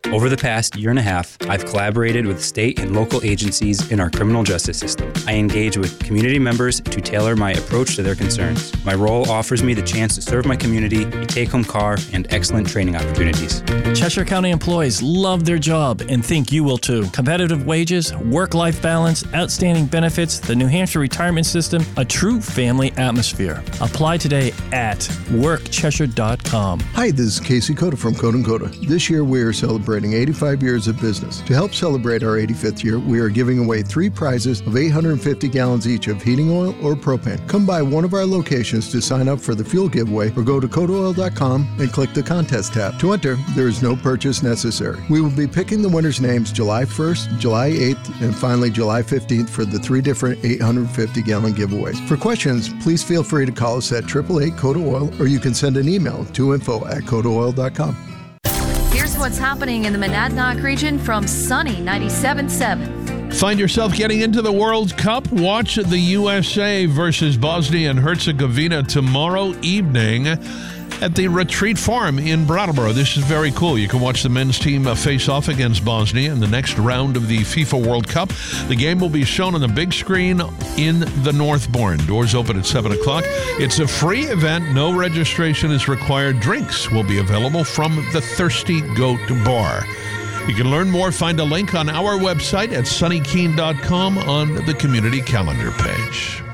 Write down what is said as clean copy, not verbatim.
Over the past year and a half, I've collaborated with state and local agencies in our criminal justice system. I engage with community members to tailor my approach to their concerns. My role offers me the chance to serve my community, a take-home car, and excellent training opportunities. Cheshire County employees love their job and think you will too. Competitive wages, work-life balance, outstanding benefits, the New Hampshire retirement system, a true family atmosphere. Apply today at workcheshire.com. Hi, this is Casey Cota from Cota & Cota. This year we are celebrating 85 years of business. To help celebrate our 85th year, we are giving away 3 prizes of 850 gallons each of heating oil or propane. Come by one of our locations to sign up for the fuel giveaway or go to CotaOil.com and click the contest tab. To enter, there is no purchase necessary. We will be picking the winners' names July 1st, July 8th, and finally July 15th for the 3 different 850-gallon giveaways. For questions, please feel free to call us at 888-COTA-OIL or you can send an email to info@CotaOil.com. Here's what's happening in the Monadnock region from Sunny 97.7. Find yourself getting into the World Cup? Watch the USA versus Bosnia and Herzegovina tomorrow evening at the Retreat Farm in Brattleboro. This is very cool. You can watch the men's team face off against Bosnia in the next round of the FIFA World Cup. The game will be shown on the big screen in the Northbourne. Doors open at 7 o'clock. It's a free event. No registration is required. Drinks will be available from the Thirsty Goat Bar. You can learn more. Find a link on our website at sunnykeene.com on the community calendar page.